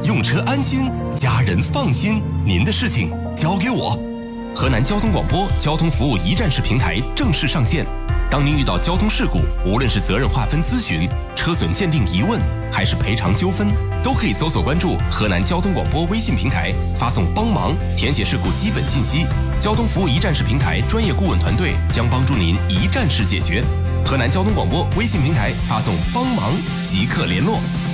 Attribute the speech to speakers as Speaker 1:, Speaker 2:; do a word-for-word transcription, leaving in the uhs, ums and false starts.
Speaker 1: 用车安心，家人放心，您的事情交给我。河南交通广播交通服务一站式平台正式上线。当您遇到交通事故，无论是责任划分咨询、车损鉴定疑问，还是赔偿纠纷，都可以搜索关注河南交通广播微信平台，发送帮忙，填写事故基本信息。交通服务一站式平台专业顾问团队将帮助您一站式解决。河南交通广播微信平台发送帮忙即刻联络。